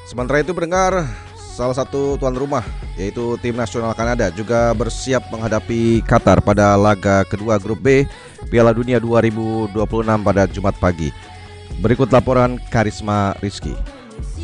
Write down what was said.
Sementara itu pendengar, salah satu tuan rumah yaitu tim nasional Kanada juga bersiap menghadapi Qatar pada laga kedua grup B Piala Dunia 2026 pada Jumat pagi. Berikut laporan Karisma Rizky.